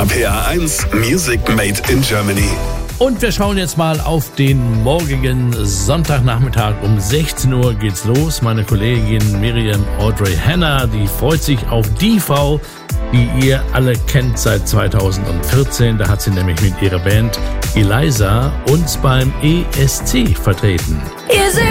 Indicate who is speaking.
Speaker 1: RPR1 Music Made in Germany.
Speaker 2: Und wir schauen jetzt mal auf den morgigen Sonntagnachmittag. Um 16 Uhr geht's los. Meine Kollegin Miriam Audrey Hanna, die freut sich auf die Frau, die ihr alle kennt seit 2014. Da hat sie nämlich mit ihrer Band Eliza uns beim ESC vertreten.